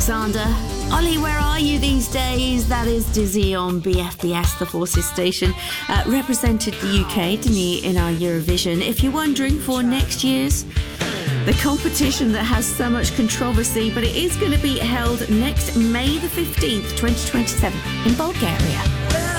Alexander. Ollie, where are you these days? That is Dizzy on BFBS, the Forces station. Represented the UK, didn't he, in our Eurovision. If you're wondering for next year's, the competition that has so much controversy, but it is going to be held next May the 15th, 2027 in Bulgaria.